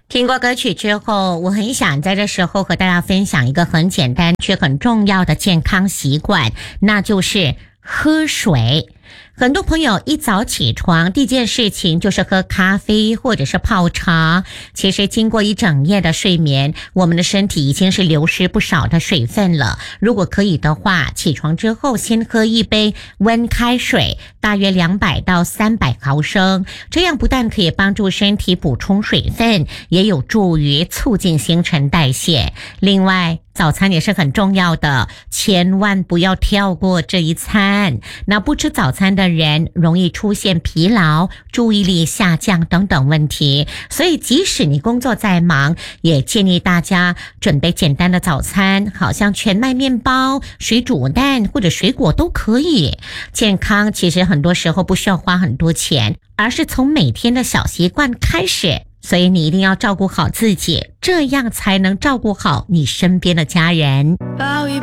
听过歌曲之后，我很想在这时候和大家分享一个很简单却很重要的健康习惯，那就是喝水。很多朋友一早起床第一件事情就是喝咖啡或者是泡茶，其实经过一整夜的睡眠，我们的身体已经是流失不少的水分了。如果可以的话，起床之后先喝一杯温开水，大约200到300毫升，这样不但可以帮助身体补充水分，也有助于促进新陈代谢。另外早餐也是很重要的，千万不要跳过这一餐。那不吃早餐的人容易出现疲劳、注意力下降等等问题，所以即使你工作再忙，也建议大家准备简单的早餐，好像全麦面包、水煮蛋或者水果都可以。健康其实很多时候不需要花很多钱，而是从每天的小习惯开始。所以你一定要照顾好自己，这样才能照顾好你身边的家人。